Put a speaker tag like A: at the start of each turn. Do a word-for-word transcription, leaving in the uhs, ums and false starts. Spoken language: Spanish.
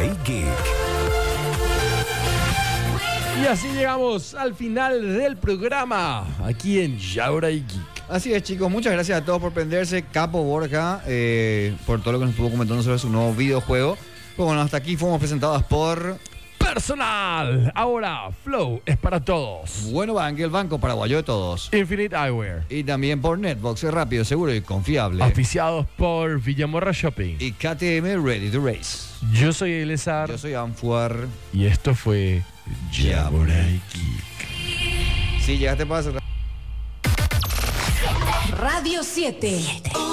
A: Yaburay Geek.
B: Y así llegamos al final del programa, aquí en Yaburay Geek.
C: Así es, chicos, muchas gracias a todos por prenderse. Capo Borja, eh, por todo lo que nos estuvo comentando sobre su nuevo videojuego. Pues bueno, hasta aquí fuimos presentados por
B: Personal. Ahora, Flow es para todos.
C: Bueno Bank, el banco paraguayo de todos.
B: Infinite Eyewear.
C: Y también por Netbox, es rápido, seguro y confiable.
B: Oficiados por Villamorra Shopping.
C: Y K T M Ready to Race.
B: Yo soy Elezar.
C: Yo soy Anfuar.
B: Y esto fue Yaburay Geek.
C: Sí, llegaste para cerrar.
D: Radio siete.